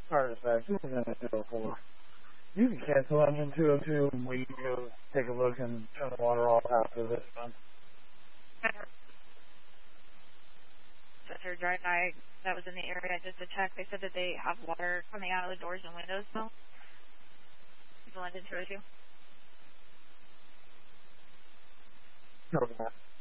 Artifacts, this is in 204. You can cancel engine 202 and we can go take a look and turn the water off after this one. That's our dry guy that was in the area just to check. They said that they have water coming out of the doors and windows still. The London 202. No,